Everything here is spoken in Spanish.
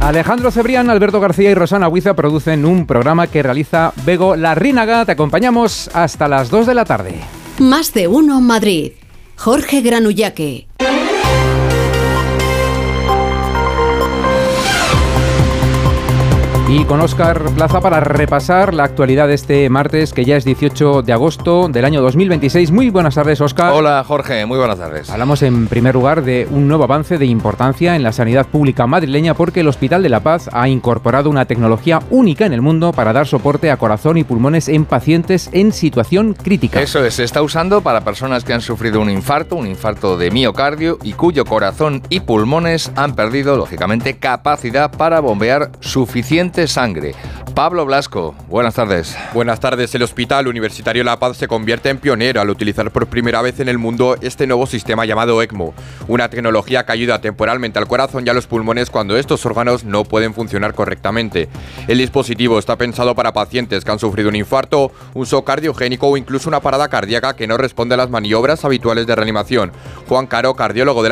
Alejandro Cebrián, Alberto García y Rosana Huiza producen un programa que realiza Bego Larrínaga. Te acompañamos hasta las 2 de la tarde. Más de uno Madrid. Jorge Granullaque. Y con Óscar Plaza para repasar la actualidad de este martes, que ya es 18 de agosto del año 2026. Muy buenas tardes, Óscar. Hola, Jorge. Muy buenas tardes. Hablamos en primer lugar de un nuevo avance de importancia en la sanidad pública madrileña, porque el Hospital de la Paz ha incorporado una tecnología única en el mundo para dar soporte a corazón y pulmones en pacientes en situación crítica. Eso es, se está usando para personas que han sufrido un infarto de miocardio y cuyo corazón y pulmones han perdido, lógicamente, capacidad para bombear suficiente sangre. Pablo Blasco, buenas tardes. Buenas tardes. El Hospital Universitario La Paz se convierte en pionero al utilizar por primera vez en el mundo este nuevo sistema llamado ECMO, una tecnología que ayuda temporalmente al corazón y a los pulmones cuando estos órganos no pueden funcionar correctamente. El dispositivo está pensado para pacientes que han sufrido un infarto, un shock cardiogénico o incluso una parada cardíaca que no responde a las maniobras habituales de reanimación. Juan Caro, cardiólogo de